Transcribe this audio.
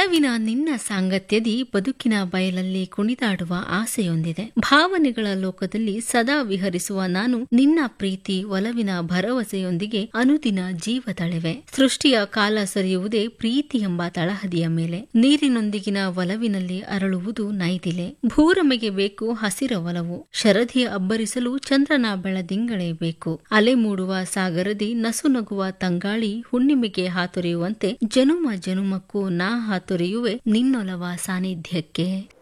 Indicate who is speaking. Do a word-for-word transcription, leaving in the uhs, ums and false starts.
Speaker 1: ಒಲವಿನ ನಿನ್ನ ಸಾಂಗತ್ಯದಿ ಬದುಕಿನ ಬಯಲಲ್ಲಿ ಕುಣಿದಾಡುವ ಆಸೆಯೊಂದಿದೆ. ಭಾವನೆಗಳ ಲೋಕದಲ್ಲಿ ಸದಾ ವಿಹರಿಸುವ ನಾನು ನಿನ್ನ ಪ್ರೀತಿ ಒಲವಿನ ಭರವಸೆಯೊಂದಿಗೆ ಅನುದಿನ ಜೀವ ತಳೆವೆ. ಸೃಷ್ಟಿಯ ಕಾಲ ಸರಿಯುವುದೇ ಪ್ರೀತಿ ಎಂಬ ತಳಹದಿಯ ಮೇಲೆ. ನೀರಿನೊಂದಿಗಿನ ಒಲವಿನಲ್ಲಿ ಅರಳುವುದು ನೈದಿಲೆ. ಭೂರಮೆಗೆ ಬೇಕು ಹಸಿರ ಒಲವು. ಶರಧಿಯ ಅಬ್ಬರಿಸಲು ಚಂದ್ರನ ಬೆಳದಿಂಗಳೇ ಬೇಕು. ಅಲೆ ಮೂಡುವ ಸಾಗರದಿ ನಸುನಗುವ ತಂಗಾಳಿ ಹುಣ್ಣಿಮೆಗೆ ಹಾತೊರೆಯುವಂತೆ ಜನುಮ ಜನುಮಕ್ಕೂ ನಾ ಹಾತೊರೆಯುವೆ ನಿನ್ನೊಲವ ಸಾನ್ನಿಧ್ಯಕ್ಕೆ.